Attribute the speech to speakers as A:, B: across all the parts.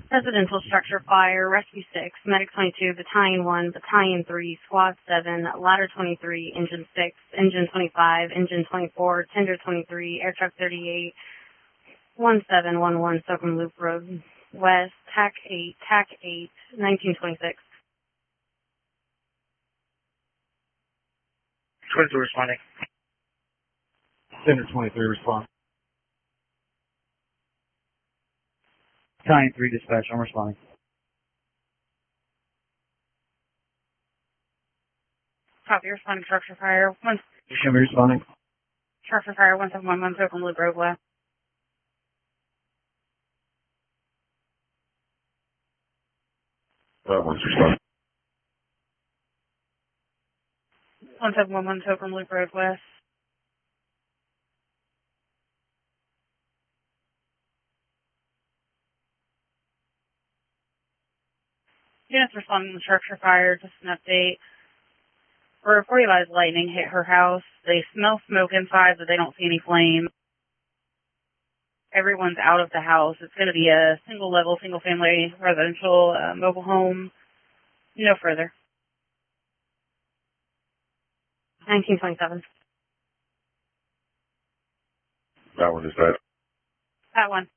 A: Residential structure fire, Rescue 6, Medic 22, Battalion 1, Battalion 3, Squad 7, Ladder 23, Engine 6, Engine 25, Engine 24, Tender 23, Air Truck 38, 1711 Silken Loop Road West, TAC 8, TAC 8, 1926.
B: 22 responding.
C: Tender 23 respond.
D: Battalion 3 dispatch, I'm responding.
A: Copy, responding structure fire.
D: Show me responding.
A: Structure fire 1711 Silken Loop Road West.
E: That one's responding.
A: 1711 Silken Loop Road West. Units responding to structure fire, just an update. We're 45 lightning hit her house. They smell smoke inside, but they don't see any flame. Everyone's out of the house. It's going to be a single-level, single-family residential mobile home. No further. 1927.
E: That one is that.
A: That one.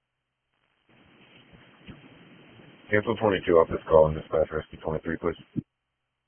E: Cancel 22 off this call and dispatch rescue 23, please.